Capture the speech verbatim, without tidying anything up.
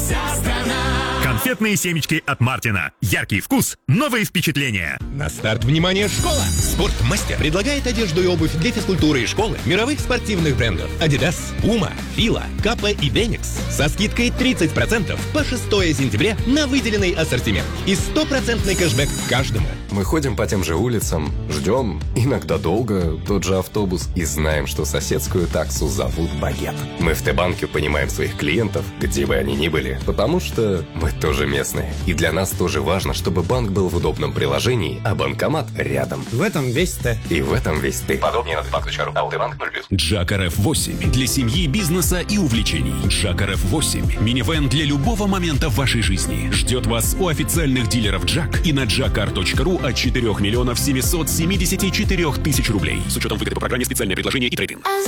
вся страна. Конфетные семечки от Мартина. Яркий вкус, новые впечатления. На старт, внимание, школа! Спортмастер предлагает одежду и обувь для физкультуры и школы мировых спортивных брендов Adidas, Puma, Fila, Kappa и Denix со скидкой тридцать процентов по шестое сентября на выделенный ассортимент и стопроцентный кэшбэк каждому. Мы ходим по тем же улицам, ждем, иногда долго, тот же автобус и знаем, что соседскую таксу зовут Багет. Мы в Т-банке понимаем своих клиентов, где бы они ни были, потому что мы тоже местные. И для нас тоже важно, чтобы банк был в удобном приложении, а банкомат рядом. В этом весь Т. И в этом весь ты. Подробнее на банк точка ру. А Т-банк ноль плюс. Джак эр эф восемь для семьи, бизнеса и увлечений. Джак эр эф восемь. Минивэн для любого момента в вашей жизни. Ждет вас у официальных дилеров Джак и на джакар точка ру от четырех миллионов семисот семидесяти четырёх тысяч рублей. С учетом выгоды по программе «Специальное предложение» и трейдинг.